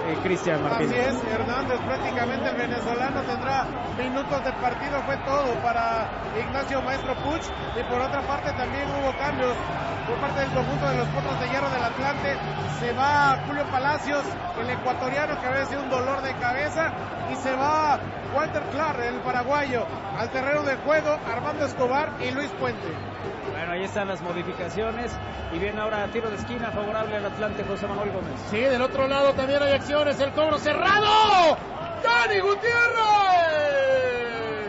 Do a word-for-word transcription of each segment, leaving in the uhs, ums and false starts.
eh, Cristian Martínez. Así es, Hernández, prácticamente el venezolano tendrá minutos de partido, fue todo para Ignacio Maestro Puig, y por otra parte también hubo cambios por parte del conjunto de los Potros de Hierro del Atlante. Se va Julio Palacios, el ecuatoriano, que había sido un dolor de cabeza, y se va Walter Clark, el paraguayo, al terreno de juego Armando Escobar y Luis Puente. Bueno, ahí están las modificaciones, y viene ahora tiro de esquina favorable al Atlante, José Manuel Gómez. Sí, del otro lado también hay acciones, el cobro cerrado. ¡Dani Gutiérrez!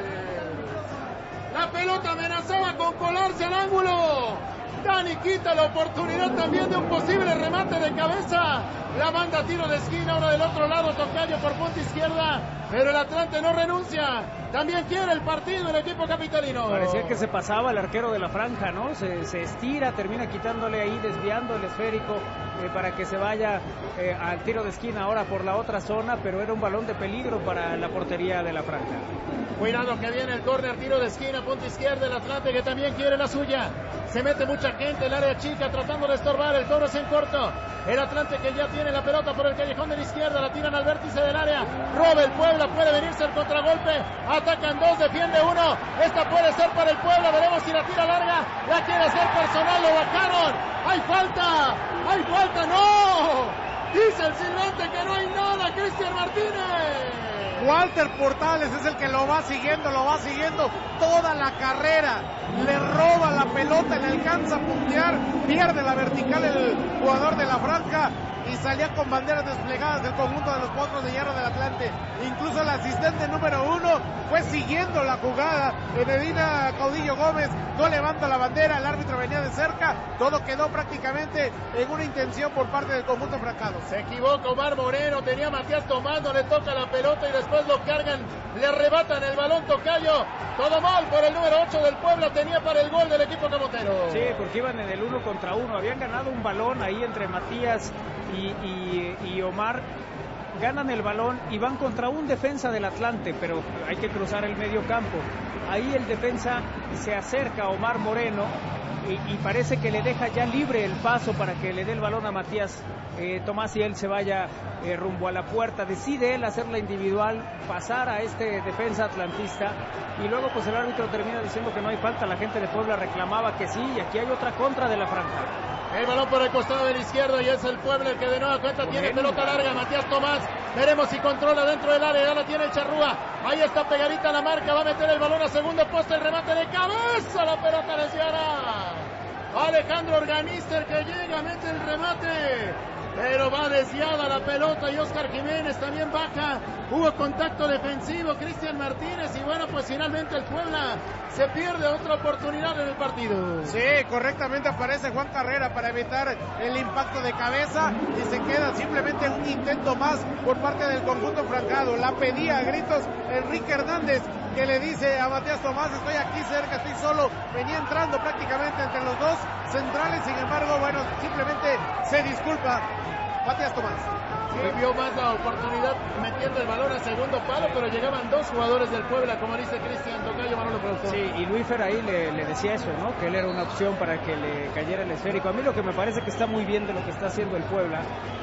La pelota amenazaba con colarse al ángulo. Dani quita la oportunidad también de un posible remate de cabeza. La banda tiro de esquina, ahora del otro lado, Tocayo por punta izquierda, pero el Atlante no renuncia. También quiere el partido el equipo capitalino. Parecía que se pasaba el arquero de la franja, ¿no? Se, se estira, termina quitándole ahí, desviando el esférico eh, para que se vaya eh, al tiro de esquina ahora por la otra zona, pero era un balón de peligro para la portería de la franja. Cuidado que viene el córner, tiro de esquina, punta izquierda, el Atlante que también quiere la suya. Se mete mucha gente, el área chica tratando de estorbar, el cobro es en corto. El Atlante que ya tiene la pelota por el callejón de la izquierda, la tiran al vértice del área. Roba el Puebla, puede venirse el contragolpe. Atacan dos, defiende uno. Esta puede ser para el Puebla, veremos si la tira larga. La quiere hacer personal, lo bajaron. ¡Hay falta! ¡Hay falta! ¡No! Dice el silbante que no hay nada, Cristian Martínez. Walter Portales es el que lo va siguiendo, lo va siguiendo toda la carrera. Le roba la pelota, le alcanza a puntear, pierde la vertical el jugador de la franja y salía con banderas desplegadas del conjunto de los Potros de Hierro del Atlante. Incluso el asistente número uno fue siguiendo la jugada. Medina Caudillo Gómez no levanta la bandera, el árbitro venía de cerca, todo quedó prácticamente en una intención por parte del conjunto francado. Se equivoca Omar Moreno, tenía a Matías Tomás, no le toca la pelota y después lo cargan, le arrebatan el balón Tocayo. Todo mal por el número ocho del Puebla, tenía para el gol del equipo camotero. Sí, porque iban en el uno contra uno, habían ganado un balón ahí entre Matías y, y, y Omar. Ganan el balón y van contra un defensa del Atlante, pero hay que cruzar el medio campo. Ahí el defensa se acerca a Omar Moreno y, y parece que le deja ya libre el paso para que le dé el balón a Matías eh, Tomás y él se vaya eh, rumbo a la puerta. Decide él hacer la individual, pasar a este defensa atlantista, y luego pues el árbitro termina diciendo que no hay falta. La gente de Puebla reclamaba que sí, y aquí hay otra contra de la franja. El balón por el costado de la izquierda y es el Puebla el que de nueva cuenta tiene pelota larga. Matías Tomás, veremos si controla dentro del área, ya la tiene el Charrúa. Ahí está pegadita la marca, va a meter el balón a segundo poste, el remate de cabeza, la pelota desviada. Alejandro Organister que llega, mete el remate, pero va desviada la pelota y Oscar Jiménez también baja. Hubo contacto defensivo, Cristian Martínez, y bueno, pues finalmente el Puebla se pierde otra oportunidad en el partido. Sí, correctamente aparece Juan Carrera para evitar el impacto de cabeza y se queda simplemente un intento más por parte del conjunto francado. La pedía a gritos Enrique Hernández, que le dice a Matías Tomás: estoy aquí cerca, estoy solo. Venía entrando prácticamente entre los dos centrales, sin embargo, bueno, simplemente se disculpa Matías Tomás. Sí, vio más la oportunidad metiendo el balón al segundo palo, pero llegaban dos jugadores del Puebla, como dice Cristian Tocayo, Manolo Productor. Sí, y Luífer ahí le, le decía eso, ¿no? Que él era una opción para que le cayera el esférico. A mí lo que me parece que está muy bien de lo que está haciendo el Puebla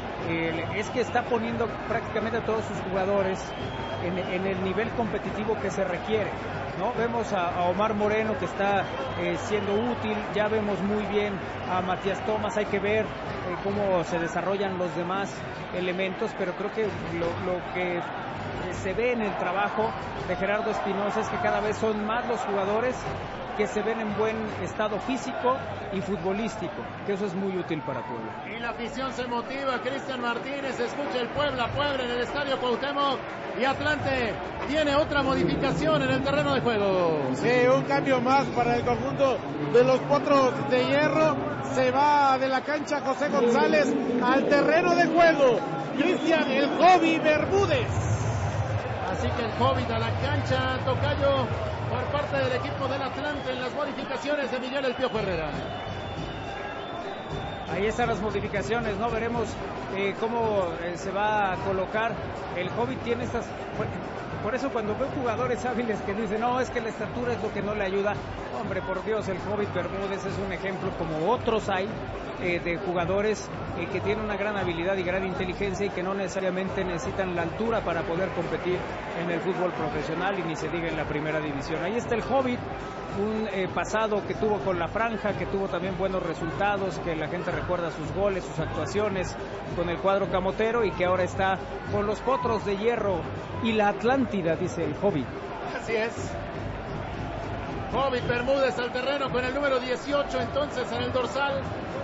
eh, es que está poniendo prácticamente a todos sus jugadores en, en el nivel competitivo que se requiere, ¿no? Vemos a, a Omar Moreno que está eh, siendo útil, ya vemos muy bien a Matías Tomás, hay que ver eh, cómo se desarrollan los demás elementos, pero creo que lo, lo que se ve en el trabajo de Gerardo Espinosa es que cada vez son más los jugadores que se ven en buen estado físico y futbolístico, que eso es muy útil para Puebla. Y la afición se motiva, Cristian Martínez, escucha el Puebla, Puebla en el Estadio Cuauhtémoc, y Atlante tiene otra modificación en el terreno de juego. Sí, un cambio más para el conjunto de los Potros de Hierro. Se va de la cancha José González al terreno de juego Cristian el Hobby Bermúdez. Así que el Hobby a la cancha, Tocayo, por parte del equipo del Atlante en las modificaciones de Miguel El Piojo Herrera. Ahí están las modificaciones, ¿no? Veremos eh, cómo eh, se va a colocar. El Hobbit tiene estas... Por eso cuando veo jugadores hábiles que dicen, no, es que la estatura es lo que no le ayuda. Hombre, por Dios, el Hobbit Bermúdez es un ejemplo, como otros hay, eh, de jugadores eh, que tienen una gran habilidad y gran inteligencia y que no necesariamente necesitan la altura para poder competir en el fútbol profesional y ni se diga en la primera división. Ahí está el Hobbit, un eh, pasado que tuvo con la Franja, que tuvo también buenos resultados, que la gente recuerda sus goles, sus actuaciones con el cuadro camotero y que ahora está con los Potros de Hierro y la Atlántida, dice el Hobbit. Así es. Hobbit Bermúdez al terreno con el número dieciocho entonces en el dorsal,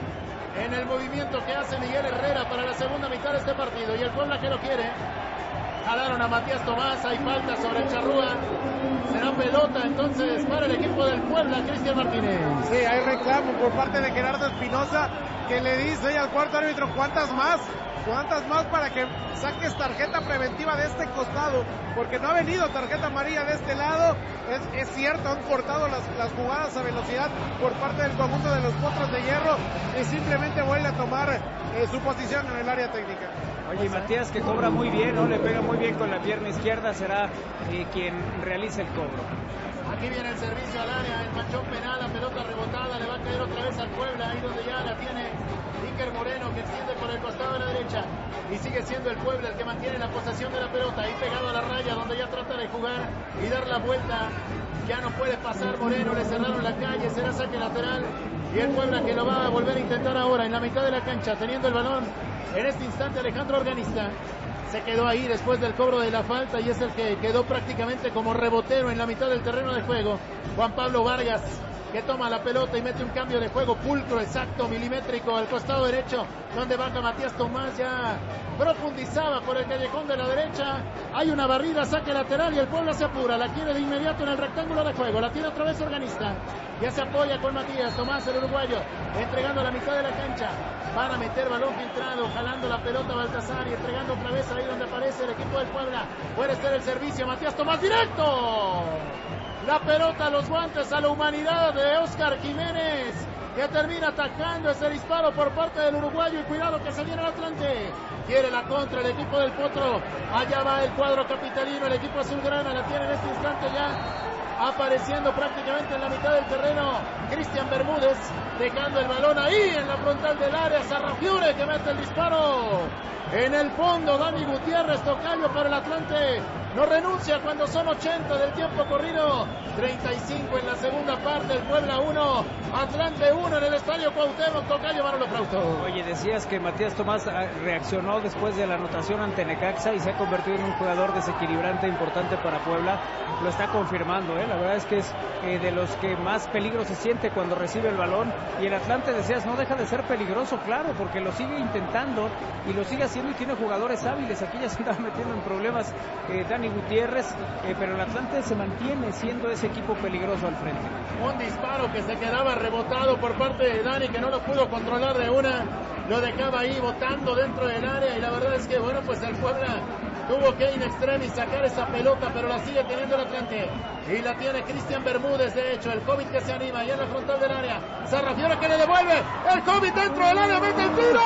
en el movimiento que hace Miguel Herrera para la segunda mitad de este partido, y el Puebla que lo quiere. Jalaron a Matías Tomás, hay falta sobre el Charrúa, será pelota entonces para el equipo del Puebla, Cristian Martínez. Sí, hay reclamo por parte de Gerardo Espinosa, que le dice al cuarto árbitro, ¿cuántas más? ¿Cuántas más para que saques tarjeta preventiva de este costado? Porque no ha venido tarjeta amarilla de este lado. Es, es cierto, han cortado las, las jugadas a velocidad por parte del conjunto de los Potros de Hierro y simplemente vuelve a tomar eh, su posición en el área técnica. Oye, y Matías, que cobra muy bien, ¿no? Le pega muy bien con la pierna izquierda, será eh, quien realice el cobro. Aquí viene el servicio al área, el manchón penal, la pelota rebotada, le va a caer otra vez al Puebla, ahí donde ya la tiene Iker Moreno, que extiende por el costado de la derecha, y sigue siendo el Puebla el que mantiene la posesión de la pelota, ahí pegado a la raya, donde ya trata de jugar y dar la vuelta, ya no puede pasar Moreno, le cerraron la calle, será saque lateral, y el Puebla que lo va a volver a intentar ahora, en la mitad de la cancha, teniendo el balón, en este instante Alejandro Organista, se quedó ahí después del cobro de la falta y es el que quedó prácticamente como rebotero en la mitad del terreno de juego. Juan Pablo Vargas, que toma la pelota y mete un cambio de juego pulcro, exacto, milimétrico al costado derecho, donde baja Matías Tomás, ya profundizaba por el callejón de la derecha, hay una barrida, saque lateral y el Puebla se apura, la quiere de inmediato en el rectángulo de juego, la tiene otra vez Organista, ya se apoya con Matías Tomás, el uruguayo, entregando la mitad de la cancha, van a meter balón filtrado, jalando la pelota Baltasar y entregando otra vez ahí donde aparece el equipo del Puebla, puede ser el servicio, Matías Tomás directo, la pelota a los guantes a la humanidad de Óscar Jiménez, que termina atacando ese disparo por parte del uruguayo y cuidado que se viene el Atlante, quiere la contra el equipo del Potro, allá va el cuadro capitalino, el equipo azulgrana la tiene en este instante ya apareciendo prácticamente en la mitad del terreno Cristian Bermúdez, dejando el balón ahí en la frontal del área, Sarrafiore que mete el disparo en el fondo, Dani Gutiérrez, tocayo para el Atlante, no renuncia cuando son ochenta del tiempo corrido, treinta y cinco en la segunda parte, el Puebla uno, Atlante uno en el estadio Cuauhtémoc, tocayo Manolo Frausto. Oye, decías que Matías Tomás reaccionó después de la anotación ante Necaxa y se ha convertido en un jugador desequilibrante importante para Puebla, lo está confirmando, ¿eh? La verdad es que es eh, de los que más peligro se siente cuando recibe el balón, y el Atlante, decías, no deja de ser peligroso, claro, porque lo sigue intentando y lo sigue haciendo y tiene jugadores hábiles, aquí ya se estaba metiendo en problemas eh, Dani Gutiérrez, eh, pero el Atlante se mantiene siendo ese equipo peligroso al frente. Un disparo que se quedaba rebotado por parte de Dani, que no lo pudo controlar de una, lo dejaba ahí botando dentro del área, y la verdad es que bueno, pues el Puebla tuvo que in extremis sacar esa pelota, pero la sigue teniendo el Atlante, y la tiene Cristian Bermúdez, de hecho, el Covid que se anima, y en la frontal del área, Sarrafiore que le devuelve, el Covid dentro del área, mete el tiro,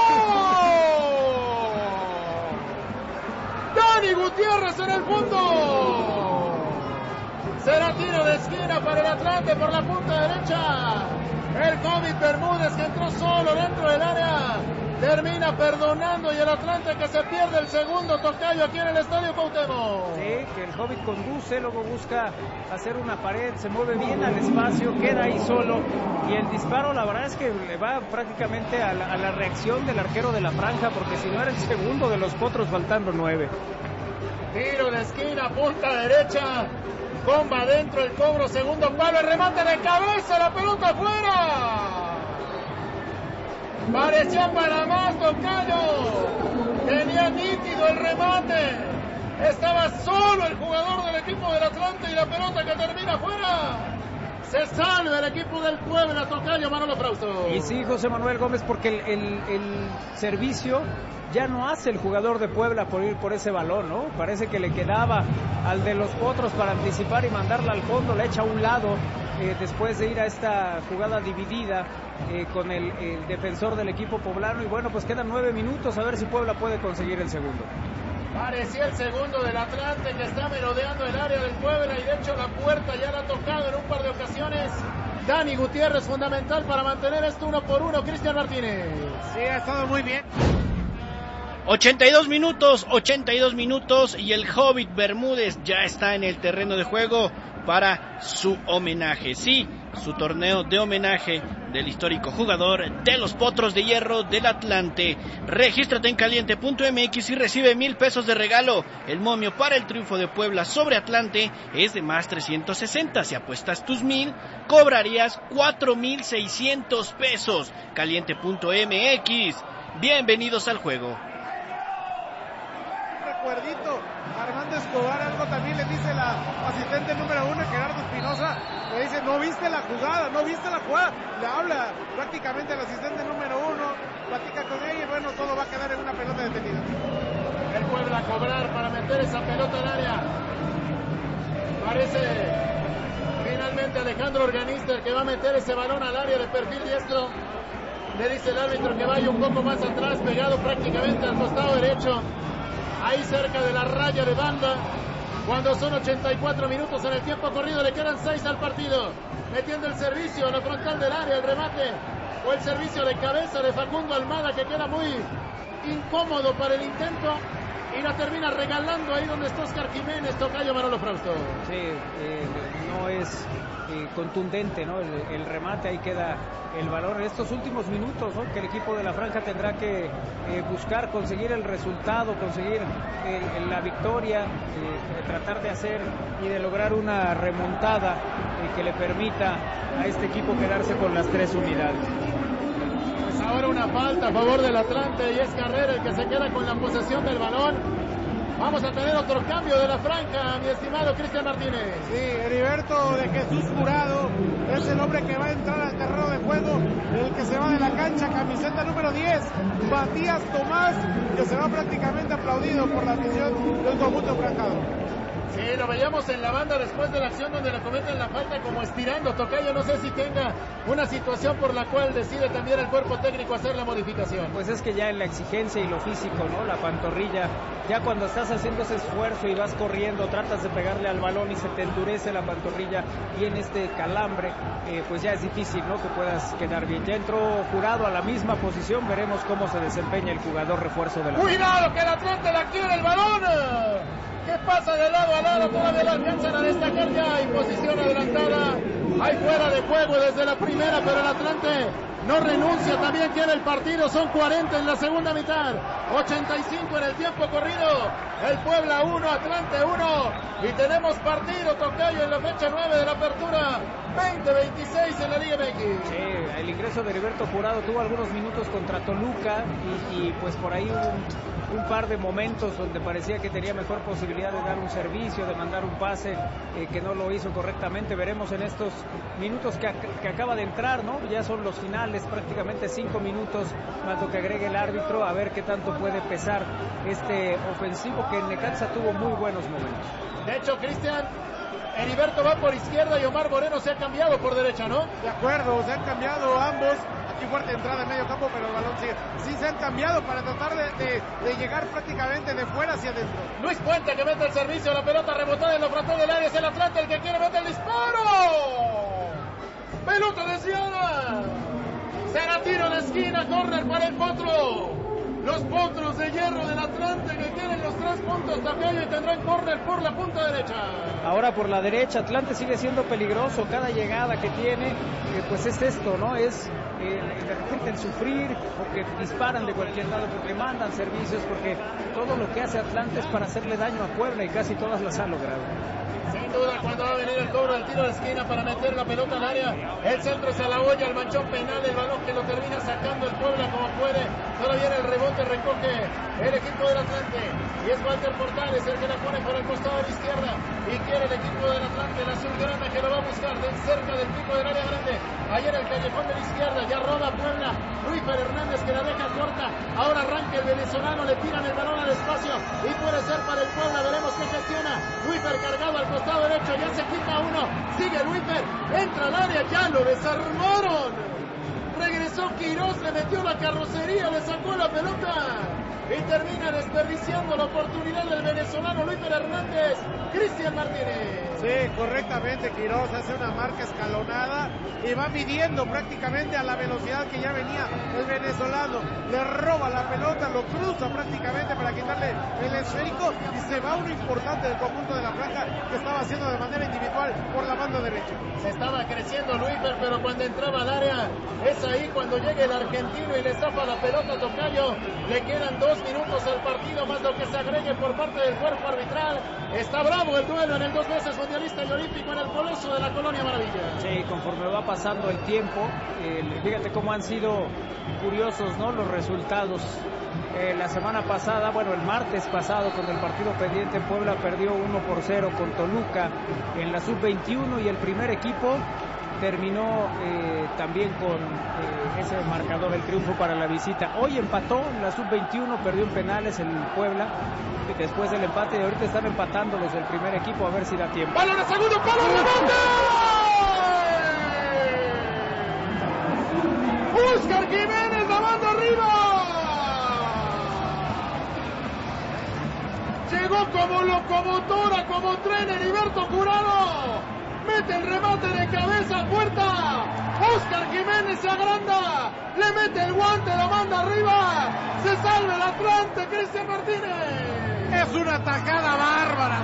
Dani Gutiérrez en el fondo, será tiro de esquina para el Atlante por la punta derecha, el Covid Bermúdez que entró solo dentro del área, termina perdonando, y el Atlante que se pierde el segundo, tocayo, aquí en el estadio Cuauhtémoc. Sí, que el Hobbit conduce, luego busca hacer una pared, se mueve bien al espacio, queda ahí solo, y el disparo la verdad es que le va prácticamente a la, a la reacción del arquero de la Franja, porque si no era el segundo de los Potros faltando nueve. Tiro de esquina, punta derecha, bomba dentro, el cobro, segundo palo, el remate de cabeza, la pelota afuera. Parecía para más, tocayo, tenía nítido el remate, estaba solo el jugador del equipo del Atlante y la pelota que termina fuera. Se salva el equipo del Puebla, tocayo Manolo Frausto. Y sí, José Manuel Gómez, porque el, el, el servicio ya no hace el jugador de Puebla por ir por ese balón, ¿no? Parece que le quedaba al de los Potros para anticipar y mandarla al fondo, la echa a un lado eh, después de ir a esta jugada dividida eh, con el, el defensor del equipo poblano. Y bueno, pues quedan nueve minutos, a ver si Puebla puede conseguir el segundo. Parecía el segundo del Atlante, que está merodeando el área del Puebla, y de hecho la puerta ya la ha tocado en un par de ocasiones. Dani Gutiérrez, fundamental para mantener esto uno por uno. Cristian Martínez. Sí, ha estado muy bien. ochenta y dos minutos, ochenta y dos minutos y el Hobbit Bermúdez ya está en el terreno de juego para su homenaje. Sí, su torneo de homenaje del histórico jugador de los Potros de Hierro del Atlante. Regístrate en caliente punto m x y recibe mil pesos de regalo. El momio para el triunfo de Puebla sobre Atlante es de más trescientos sesenta. Si apuestas tus mil, cobrarías cuatro mil seiscientos pesos. caliente punto m x. Bienvenidos al juego. Recuerdito, Armando Escobar, algo también le dice la asistente número uno, Gerardo Espinosa, le dice, no viste la jugada, no viste la jugada, le habla prácticamente al asistente número uno, platica con ella y bueno, todo va a quedar en una pelota detenida. El Puebla a cobrar para meter esa pelota al área. Parece finalmente Alejandro Organista el que va a meter ese balón al área de perfil diestro. Le dice el árbitro que vaya un poco más atrás, pegado prácticamente al costado derecho, ahí cerca de la raya de banda. Cuando son ochenta y cuatro minutos en el tiempo corrido, le quedan seis al partido. Metiendo el servicio a la frontal del área, el remate o el servicio de cabeza de Facundo Almada, que queda muy incómodo para el intento y la termina regalando ahí donde está Oscar Jiménez. Tocayo Manolo Frausto. Sí, eh, no es eh, contundente, ¿no? El, el remate, ahí queda el valor en estos últimos minutos, ¿no? Que el equipo de la Franja tendrá que eh, buscar conseguir el resultado, conseguir eh, la victoria, eh, tratar de hacer y de lograr una remontada eh, que le permita a este equipo quedarse con las tres unidades. Pues ahora una falta a favor del Atlante y es Carrera el que se queda con la posesión del balón. Vamos a tener otro cambio de la Franja, mi estimado Cristian Martínez. Sí, Heriberto de Jesús Jurado es el hombre que va a entrar al terreno de juego, el que se va de la cancha, camiseta número diez, Matías Tomás, que se va prácticamente aplaudido por la afición del conjunto franjado. Sí, lo veíamos en la banda después de la acción donde le cometen la falta como estirando. Tocayo, no sé si tenga una situación por la cual decide también el cuerpo técnico hacer la modificación. Pues es que ya en la exigencia y lo físico, ¿no? La pantorrilla, ya cuando estás haciendo ese esfuerzo y vas corriendo, tratas de pegarle al balón y se te endurece la pantorrilla y en este calambre, eh, pues ya es difícil, ¿no? Que puedas quedar bien. Ya entró Jurado a la misma posición, veremos cómo se desempeña el jugador refuerzo de la... ¡Cuidado que el Atlante la quiere el balón! ¿Qué pasa de lado a lado? Todavía la alcanzan a destacar ya en posición adelantada. Hay fuera de juego desde la primera, pero el Atlante no renuncia, también quiere el partido. Son cuarenta en la segunda mitad, ochenta y cinco en el tiempo corrido. El Puebla uno, Atlante uno. Y tenemos partido, Tocayo, en la fecha nueve de la apertura veinte veintiséis en la Liga M X. Sí, el ingreso de Heriberto Jurado tuvo algunos minutos contra Toluca y, y pues por ahí un, un par de momentos donde parecía que tenía mejor posibilidad de dar un servicio, de mandar un pase eh, que no lo hizo correctamente. Veremos en estos minutos que, que acaba de entrar, ¿no? Ya son los finales, prácticamente cinco minutos más lo que agregue el árbitro, a ver qué tanto puede pesar este ofensivo que en Necaxa tuvo muy buenos momentos. De hecho, Cristian, Heriberto va por izquierda y Omar Moreno se ha cambiado por derecha, ¿no? De acuerdo, se han cambiado ambos. Aquí fuerte entrada en medio campo, pero el balón sigue. Sí se han cambiado para tratar de, de, de llegar prácticamente de fuera hacia adentro. Luis Puente que mete el servicio, la pelota rebotada en la frontal del área, es el Atlante el que quiere meter el disparo. Pelota desviada. Será tiro de esquina, córner para el Potro. Los Potros de Hierro del Atlante que quieren los tres puntos, Tocayo, y tendrán córner por la punta derecha. Ahora por la derecha, Atlante sigue siendo peligroso. Cada llegada que tiene, eh, pues es esto, ¿no? Es eh, de repente el sufrir, porque disparan de cualquier lado, porque mandan servicios, porque todo lo que hace Atlante es para hacerle daño a Puebla y casi todas las ha logrado. Sin duda, cuando va a venir el cobro del tiro de esquina para meter la pelota al área, el centro se la olla, el manchón penal, el balón que lo termina sacando el Puebla como puede. Solo viene el rebote, recoge el equipo del Atlante y es Walter Portales el que la pone por el costado de la izquierda y quiere el equipo del Atlante, la azulgrana que lo va a buscar de cerca del pico del área grande. Ayer el callejón de la izquierda, ya roba Puebla, Luis Hernández que la deja corta. Ahora arranca el venezolano, le tiran el balón al espacio y puede ser para el Puebla. Veremos qué gestiona. Luifer cargado al costado derecho, ya se quita uno, sigue Luifer, entra al área, ya lo desarmaron. pasó Quirós, le metió la carrocería, le sacó la pelota y termina desperdiciando la oportunidad del venezolano Luis Hernández. Cristian Martínez. Sí, correctamente, Quirós hace una marca escalonada y va midiendo prácticamente a la velocidad que ya venía el venezolano. Le roba la pelota, lo cruza prácticamente para quitarle el esférico y se va uno importante del conjunto de la franja que estaba haciendo de manera individual por la banda derecha. Se estaba creciendo Luisfer, pero cuando entraba al área es ahí cuando llega el argentino y le zafa la pelota a Tocayo. Le quedan dos minutos al partido, más lo que se agregue por parte del cuerpo arbitral. Está bravo el duelo en el dos veces mundialista y olímpico en el Coloso de la Colonia Maravilla. Sí, conforme va pasando el tiempo, eh, fíjate cómo han sido curiosos, ¿no?, los resultados. Eh, la semana pasada, bueno, el martes pasado, con el partido pendiente, Puebla perdió uno por cero con Toluca en la sub veintiuno y el primer equipo terminó eh, también con eh, ese marcador, el triunfo para la visita. Hoy empató en la sub veintiuno, perdió en penales el Puebla después del empate y ahorita están empatando los del primer equipo, a ver si da tiempo. ¡Balón a segundo palo! ¡Rebote! ¡Óscar Jiménez la manda arriba! Llegó como locomotora, como tren Heriberto Jurado. Mete el remate de cabeza a puerta. Óscar Jiménez se agranda. Le mete el guante, la manda arriba. Se salva el Atlante, Cristian Martínez. Es una tajada bárbara.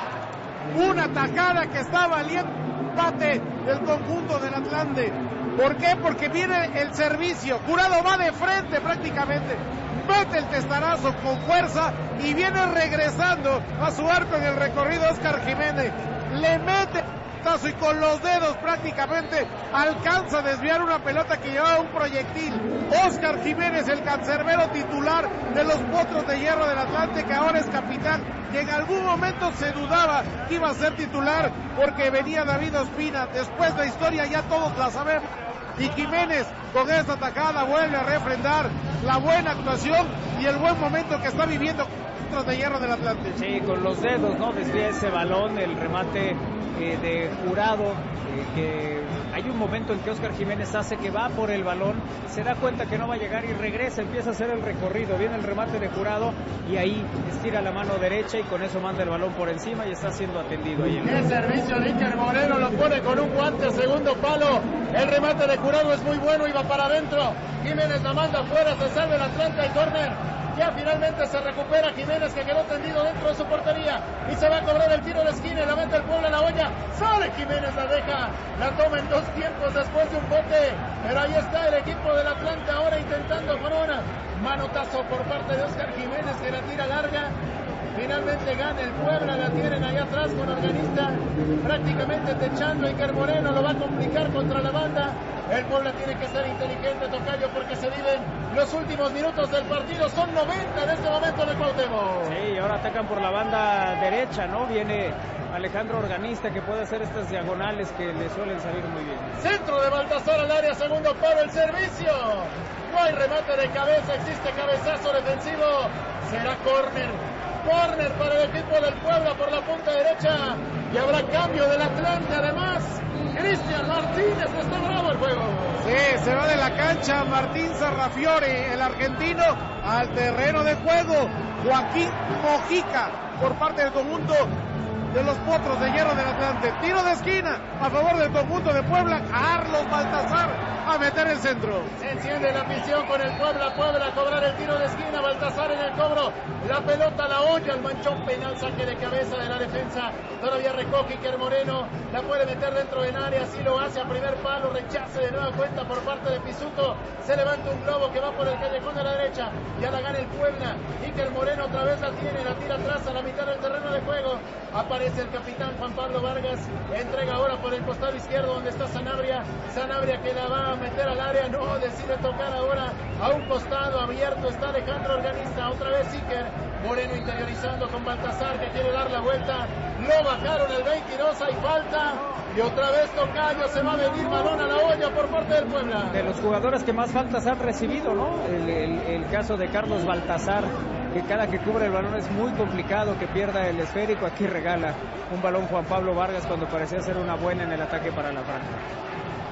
Una tajada que está valiendo el empate del conjunto del Atlante. ¿Por qué? Porque viene el servicio. Jurado va de frente prácticamente. Mete el testarazo con fuerza y viene regresando a su arco en el recorrido Óscar Jiménez. Le mete y con los dedos prácticamente alcanza a desviar una pelota que llevaba un proyectil. Óscar Jiménez, el cancerbero titular de los Potros de Hierro del Atlante, que ahora es capitán, que en algún momento se dudaba que iba a ser titular porque venía David Ospina. Después la historia ya todos la sabemos. Y Jiménez con esta atacada vuelve a refrendar la buena actuación y el buen momento que está viviendo Potros de Hierro del Atlante. Sí, con los dedos, ¿no? Desvía ese balón, el remate eh, de Jurado, eh, que hay un momento en que Óscar Jiménez hace que va por el balón, se da cuenta que no va a llegar y regresa, empieza a hacer el recorrido, viene el remate de Jurado y ahí estira la mano derecha y con eso manda el balón por encima y está siendo atendido ahí. El servicio de Iker Moreno lo pone con un guante a segundo palo. El remate de Jurado es muy bueno y va para adentro. Jiménez la manda afuera, se salva el Atlante, el córner. Ya finalmente se recupera Jiménez, que quedó tendido dentro de su portería y se va a cobrar el tiro de esquina y la mete el Puebla en la olla. Sale Jiménez, la deja, la toma en dos tiempos después de un bote, pero ahí está el equipo del Atlante ahora intentando con una manotazo por parte de Óscar Jiménez, que la tira larga. Finalmente gana el Puebla, la tienen allá atrás con Organista prácticamente techando. Iker Moreno lo va a complicar contra la banda. El Puebla tiene que ser inteligente, Tocayo, porque se viven los últimos minutos del partido. Son noventa en este momento en el Cuauhtémoc. Sí, ahora atacan por la banda derecha, ¿no? Viene Alejandro Organista, que puede hacer estas diagonales que le suelen salir muy bien. Centro de Baltasar al área, segundo palo, el servicio. No hay remate de cabeza, existe cabezazo defensivo. Será córner. Córner para el equipo del Puebla por la punta derecha. Y habrá cambio del Atlante además. Cristian Martínez, está bravo el juego. Sí, se va de la cancha Martín Sarrafiore, el argentino, al terreno de juego. Joaquín Mojica por parte del conjunto de los Potros de Hierro del Atlante. Tiro de esquina a favor del conjunto de Puebla. Carlos Baltasar a meter el centro. Se enciende la afición con el Puebla. Puebla a cobrar el tiro de esquina. Baltasar en el cobro. La pelota la olla. El manchón penal. Saque de cabeza de la defensa. Todavía recoge Iker Moreno. La puede meter dentro del área. Así lo hace a primer palo. Rechace de nueva cuenta por parte de Pisuto. Se levanta un globo que va por el callejón de la derecha. Ya la gana el Puebla. Iker Moreno otra vez la tiene. La tira atrás a la mitad del terreno de juego. Aparece el capitán Juan Pablo Vargas. Entrega ahora por el costado izquierdo donde está Sanabria. Sanabria que la va a meter al área. No, decide tocar ahora a un costado abierto. Está Alejandro Organista. Otra vez Iker Moreno interiorizando con Baltasar, que quiere dar la vuelta. Lo bajaron el veintidós. Hay falta. Y otra vez Tocayo. Se va a venir balón a la olla por parte del Puebla. De los jugadores que más faltas han recibido, ¿no? El, el, el caso de Carlos Baltasar, que cada que cubre el balón es muy complicado que pierda el esférico. Aquí regala un balón Juan Pablo Vargas cuando parecía ser una buena en el ataque para la franja.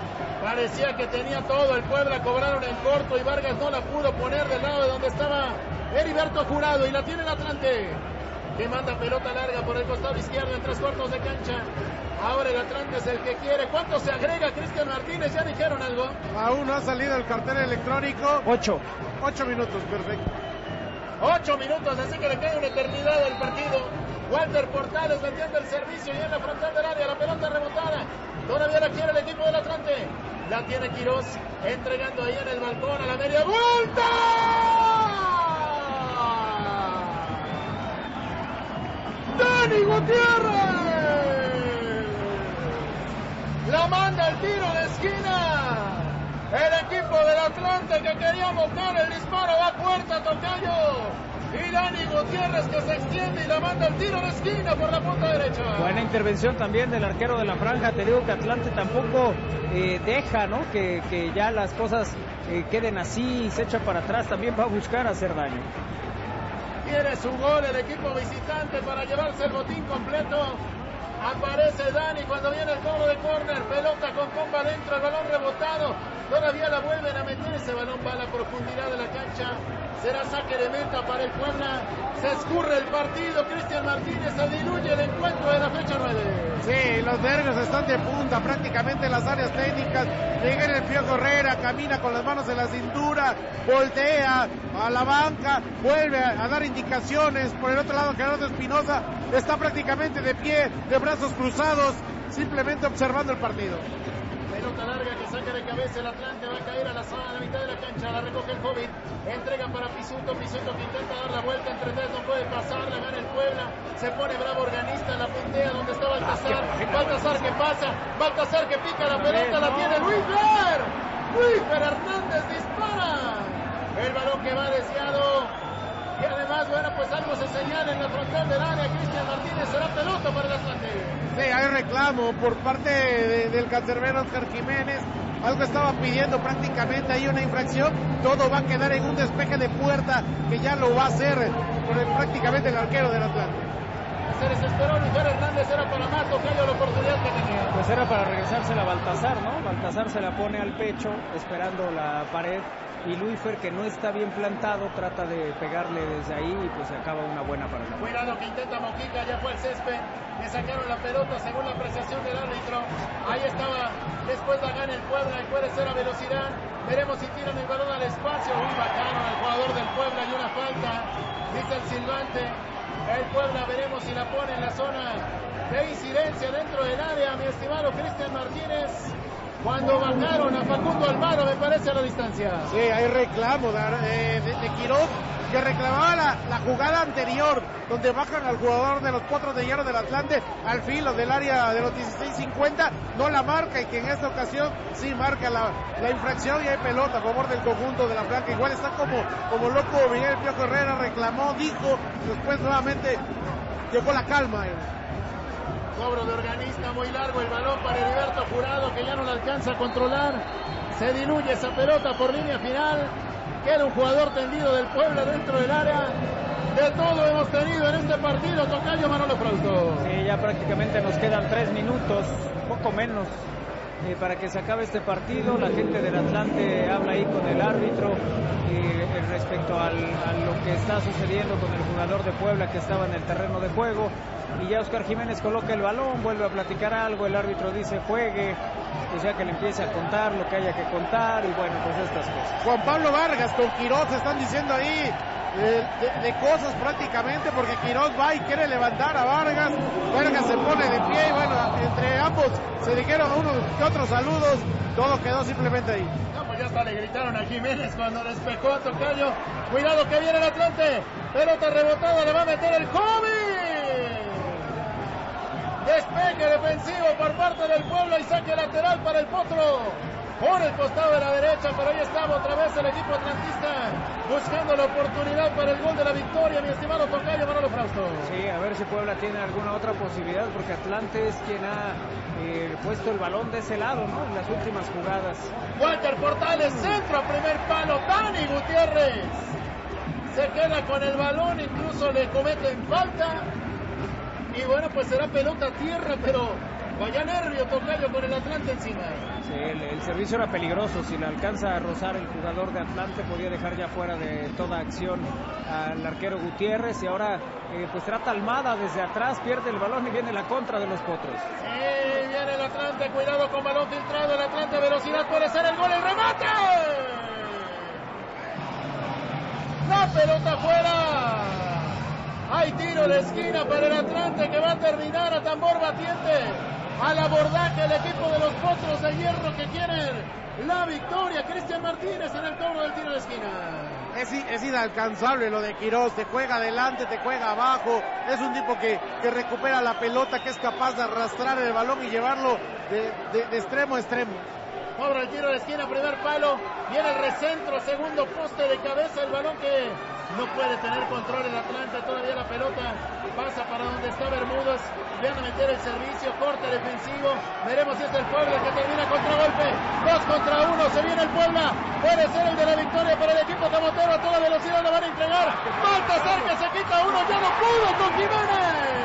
Parecía que tenía todo el Puebla, cobraron en corto y Vargas no la pudo poner del lado de donde estaba Heriberto Jurado y la tiene el Atlante, que manda pelota larga por el costado izquierdo en tres cuartos de cancha. Ahora el Atlante es el que quiere. ¿Cuánto se agrega Cristian Martínez? ¿Ya dijeron algo? Aún no ha salido el cartel electrónico. Ocho. Ocho minutos, perfecto. Ocho minutos, así que le queda una eternidad al partido. Walter Portales metiendo el servicio y en la frontal del área, la pelota rebotada. Todavía la quiere el equipo del Atlante. La tiene Quirós, entregando ahí en el balcón a la media vuelta. ¡Dani Gutiérrez! La manda el tiro de esquina. El equipo del Atlante que quería montar el disparo va a puerta, tocayo. Y Dani Gutiérrez que se extiende y la manda el tiro de esquina por la punta derecha. Buena intervención también del arquero de la franja. Te digo que Atlante tampoco eh, deja, ¿no? Que, que ya las cosas eh, queden así y se echa para atrás. También va a buscar hacer daño. Quiere su gol el equipo visitante para llevarse el botín completo. Aparece Dani cuando viene el cobro de córner. Pelota con comba dentro, el balón rebotado. Todavía la vuelven a meter. Ese balón va a la profundidad de la cancha. Será saque de meta para el Puebla. Se escurre el partido. Cristian Martínez se diluye el encuentro de la fecha nueve. Sí, los nervios están de punta, prácticamente en las áreas técnicas. Miguel El Piojo Herrera camina con las manos en la cintura, voltea a la banca, vuelve a, a dar indicaciones. Por el otro lado, Gerardo Espinosa está prácticamente de pie, de brazos cruzados, simplemente observando el partido. Pelota larga que saca de cabeza el Atlante, va a caer a la zona, a la mitad de la cancha, la recoge el Hobbit, entrega para Pisuto, Pisuto que intenta dar la vuelta entre tres, no puede pasar, la gana el Puebla, se pone bravo Organista, la puntea donde está Baltasar, Baltasar que pasa, Baltasar que pica la pelota, la tiene Luis Fer, Luis Fer Hernández dispara, el balón que va desviado. Y además, bueno, pues algo se señala en la frontal del área. Cristian Martínez, será pelota para el Atlante. Sí, hay reclamo por parte de, del cancerbero Oscar Jiménez. Algo estaba pidiendo prácticamente ahí una infracción. Todo va a quedar en un despeje de puerta que ya lo va a hacer por el, prácticamente el arquero del Atlante. Se desesperó Luis Hernández, era para más, tocayo la oportunidad que tenía. Pues era para regresársela a Baltasar, ¿no? Baltasar se la pone al pecho, esperando la pared. Y Luifer, que no está bien plantado, trata de pegarle desde ahí y pues se acaba una buena para la. Cuidado que intenta Mojica, ya fue el césped, le sacaron la pelota según la apreciación del árbitro. Ahí estaba, después la gana el Puebla y puede ser a velocidad. Veremos si tiran el balón al espacio. Uy, bajaron al jugador del Puebla y una falta, dice el silbante. El Puebla veremos si la pone en la zona de incidencia dentro del área, mi estimado Cristian Martínez. Cuando bajaron a Facundo Alvaro, me parece, a la distancia. Sí, hay reclamo de, de, de Quirós, que reclamaba la, la jugada anterior, donde bajan al jugador de los Potros de Hierro del Atlante al filo del área de los dieciséis cincuenta, no la marca, y que en esta ocasión sí marca la, la infracción y hay pelota a favor del conjunto de la Blanca. Igual está como, como loco Miguel Piojo Herrera, reclamó, dijo, después nuevamente llegó la calma. Eh. Cobro de Organista, muy largo el balón para Heriberto Jurado, que ya no la alcanza a controlar. Se diluye esa pelota por línea final. Queda un jugador tendido del Puebla dentro del área. De todo hemos tenido en este partido, tocayo Manolo Frausto. Sí, ya prácticamente nos quedan tres minutos, poco menos, eh, para que se acabe este partido. La gente del Atlante habla ahí con el árbitro eh, respecto al, a lo que está sucediendo con el jugador de Puebla que estaba en el terreno de juego. Y ya Oscar Jiménez coloca el balón, vuelve a platicar algo, el árbitro dice juegue, o sea que le empiece a contar lo que haya que contar y bueno, pues estas cosas. Juan Pablo Vargas con Quirós están diciendo ahí eh, de, de cosas prácticamente, porque Quirós va y quiere levantar a Vargas, Vargas se pone de pie y bueno, entre ambos se dijeron unos que otros saludos, todo quedó simplemente ahí. No, pues ya hasta le gritaron a Jiménez cuando despejó a tocayo. Cuidado que viene el Atlante, pelota rebotada, le va a meter el Kobe. Despeje defensivo por parte del Puebla y saque lateral para el Potro por el costado de la derecha, pero ahí estaba otra vez el equipo atlantista buscando la oportunidad para el gol de la victoria, mi estimado tocayo Manolo Frausto. Sí, a ver si Puebla tiene alguna otra posibilidad, porque Atlante es quien ha eh, puesto el balón de ese lado, ¿no? En las últimas jugadas. Walter Portales, centro a primer palo, Dani Gutiérrez se queda con el balón, incluso le cometen falta. Y bueno, pues será pelota a tierra, pero Vaya nervio, tocayo, con el Atlante encima. Sí, el, el servicio era peligroso. Si le alcanza a rozar el jugador de Atlante, podía dejar ya fuera de toda acción al arquero Gutiérrez. Y ahora, eh, pues trata Almada desde atrás, pierde el balón y viene la contra de los Potros. Sí, viene el Atlante, cuidado con balón filtrado. El Atlante, velocidad, puede ser el gol, el remate. La pelota fuera. Hay tiro de esquina para el Atlante que va a terminar a tambor batiente. Al abordaje el equipo de los Potros de Hierro que quieren la victoria. Cristian Martínez en el cobro del tiro de esquina. Es, es inalcanzable lo de Quirós, te juega adelante, te juega abajo, es un tipo que, que recupera la pelota, que es capaz de arrastrar el balón y llevarlo de, de, de extremo a extremo. Cobra el tiro de esquina, primer palo, viene el recentro, segundo poste de cabeza, el balón que no puede tener control el Atlante, todavía la pelota pasa para donde está Bermúdez, van a meter el servicio, corte defensivo, veremos si es el Puebla que termina contragolpe, dos contra uno, se viene el Puebla, puede ser el de la victoria para el equipo camotero, a toda velocidad lo van a entregar, Baltasar que se quita uno, ya no pudo con Jiménez,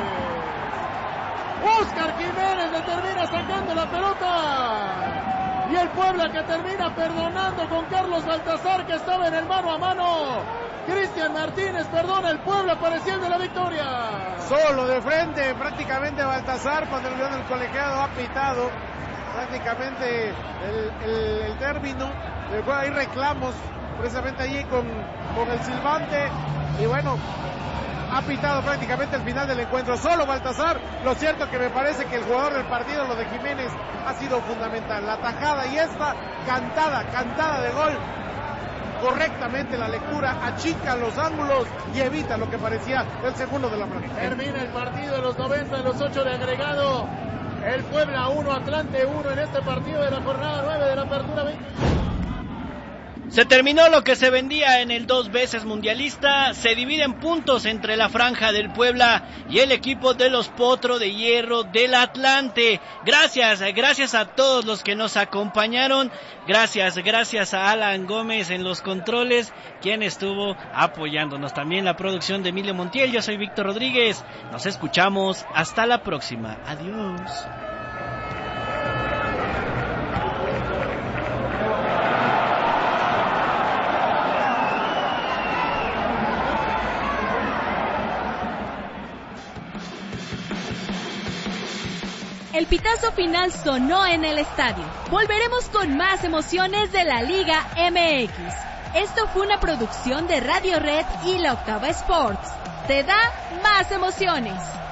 Óscar Jiménez le termina sacando la pelota. Y el Puebla que termina perdonando con Carlos Baltasar que estaba en el mano a mano. Cristian Martínez perdona, el Puebla parecía el de la victoria. Solo de frente, prácticamente Baltasar cuando el guión del colegiado ha pitado prácticamente el, el, el término. Después hay reclamos precisamente allí con, con el silbante. Y bueno, ha pitado prácticamente el final del encuentro. Solo Baltasar. Lo cierto que me parece que el jugador del partido, lo de Jiménez, ha sido fundamental. La tajada y esta cantada, cantada de gol. Correctamente la lectura, achica los ángulos y evita lo que parecía el segundo de la franja. Termina el partido de los noventa, de los ocho de agregado. El Puebla uno, Atlante uno en este partido de la jornada nueve de la apertura veinte. Se terminó lo que se vendía en el dos veces mundialista, se dividen puntos entre la franja del Puebla y el equipo de los Potros de Hierro del Atlante. Gracias, gracias a todos los que nos acompañaron, gracias, gracias a Alan Gómez en los controles, quien estuvo apoyándonos. También la producción de Emilio Montiel, yo soy Víctor Rodríguez, nos escuchamos, hasta la próxima, adiós. El pitazo final sonó en el estadio. Volveremos con más emociones de la Liga M X. Esto fue una producción de Radio Red y La Octava Sports. Te da más emociones.